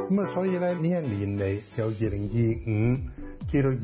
所以咧呢一年嚟，由2025至到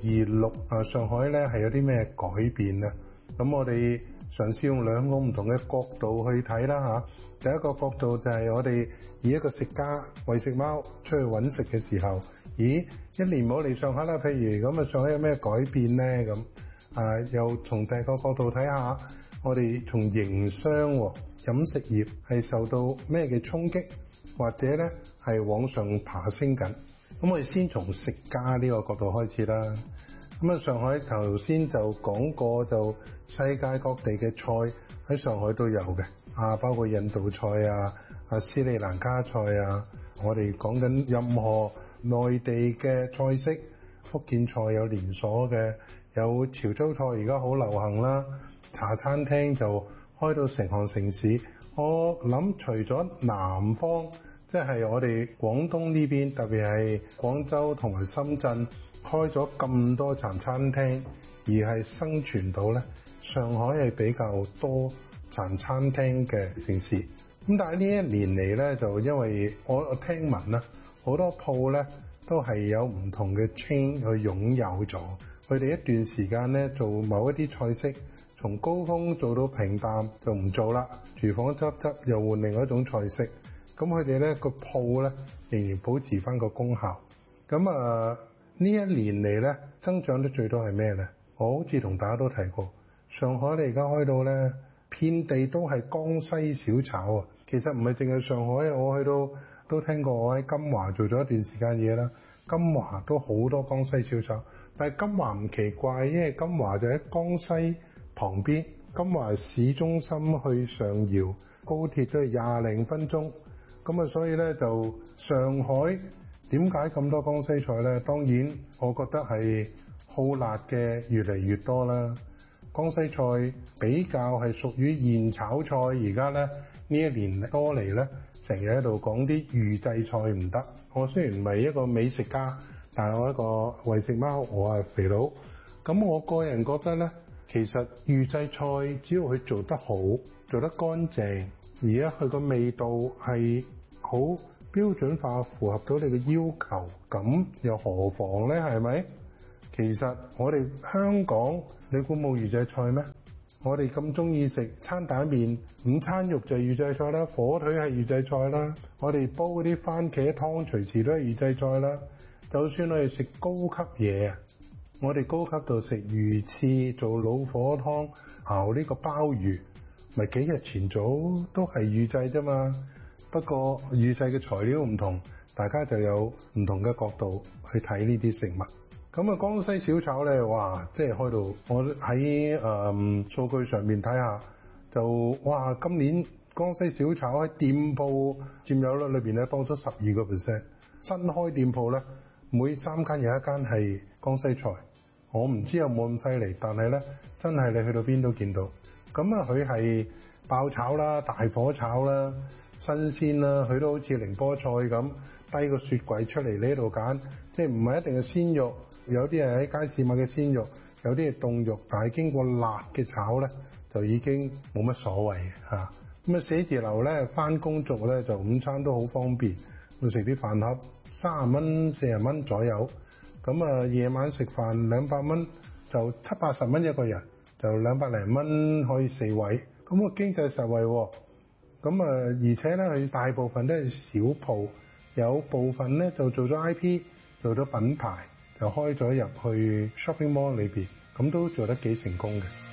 2026上海咧係有啲咩改變呢？咁我哋嘗試用兩個唔同嘅角度去睇啦。第一個角度就係我哋以一個食家餵食貓出去揾食嘅時候，咦，一年冇嚟上海啦，譬如咁上海有咩改變呢？咁又從第二個角度睇下，我哋從營商飲食業係受到咩嘅衝擊，或者咧係往上爬升緊。咁我哋先從食家呢個角度開始啦。上海頭先就講過，就世界各地嘅菜喺上海都有嘅，包括印度菜斯里蘭卡菜我哋講緊任何內地嘅菜式，福建菜有連鎖嘅，有潮州菜而家好流行啦，茶餐廳就開到成行成市。我諗除咗南方，即係我哋廣東呢邊，特別係廣州同埋深圳開咗咁多茶餐廳，而係生存到咧，上海係比較多茶餐廳嘅城市。咁但係呢一年嚟咧，就因為我聽聞啦，好多鋪咧都係有唔同嘅 chain 去擁有咗，佢哋一段時間咧做某一啲菜式，從高峰做到平淡就唔做啦，廚房執又換另外一種菜式。咁佢哋咧個鋪咧仍然保持翻個功效。咁呢一年嚟咧增長得最多係咩咧？我好似同大家都提過，上海你而家開到咧遍地都係江西小炒。其實唔係淨係上海，我去到都聽過，我喺金華做咗一段時間嘢啦。金華都好多江西小炒，但係金華唔奇怪，因為金華就喺江西旁邊，金華市中心去上饒高鐵都係20零分鐘。所以咧就上海點解咁多江西菜咧？當然我覺得係好辣嘅越嚟越多啦。江西菜比較係屬於現炒菜，而家咧呢一年多嚟咧，成日喺度講啲預製菜唔得。我雖然唔係一個美食家，但係我一個餵食貓，我係肥佬。咁我個人覺得咧，其實預製菜只要佢做得好，做得乾淨，而家佢個味道係好標準化，符合到你嘅要求，咁又何妨呢？係咪？其實我哋香港，你估冇預製菜咩？我哋咁中意食餐蛋麵，午餐肉就係預製菜啦，火腿係預製菜啦，我哋煲嗰啲番茄湯隨時都係預製菜啦。就算我哋食高級嘢，我哋高級到食魚翅做老火湯，熬呢個鮑魚，咪幾日前做都係預製啫嘛。不過預製嘅材料唔同，大家就有唔同嘅角度去睇呢啲食物。江西小炒咧，哇，即係開到我喺數據上面睇下，就哇今年江西小炒喺店鋪佔有率裏邊咧多咗12%，新開店鋪咧每3間有一間係江西菜。我唔知有冇咁犀利，但係咧真係你去到邊都見到。佢係爆炒啦、大火炒啦、新鮮啦，佢都好似寧波菜咁低個雪櫃出嚟呢度揀，即係唔係一定係鮮肉，有啲係喺街市買嘅鮮肉，有啲係凍肉，但係經過辣嘅炒咧，就已經冇乜所謂嚇。寫字樓咧返工族咧就午餐都好方便，食啲飯盒30蚊40蚊左右，夜晚食飯200蚊就70-80蚊一個人，就200零蚊可以4位，個經濟實惠喎。而且咧佢大部分都係小鋪，有部分咧就做咗 IP， 做咗品牌，就開咗入去 shopping mall 裏邊，咁都做得幾成功嘅。